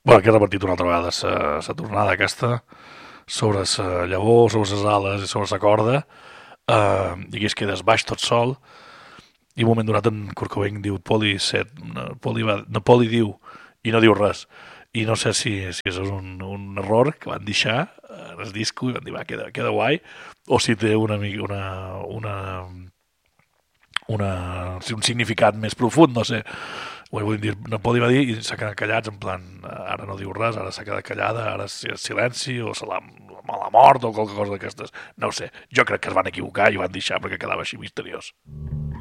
Bueno, que he repartit una altra vegada la tornada aquesta sobre la llavor, sobre les ales i sobre la corda, i aquí es quedes baix tot sol, i un moment donat en Kurt Cobain diu Poli set, Poli diu i no diu res, i no sé si és un error que van deixar en el disco i van dir va, queda guai, o si té un significat més profund, no sé. Vull dir, Napoli va dir i s'ha quedat callats, en plan, ara no diu res, ara s'ha quedat callada, ara és silenci, o se l'ha mala mort, o qualque cosa d'aquestes. No ho sé, jo crec que es van equivocar i ho van deixar perquè quedava així misteriós.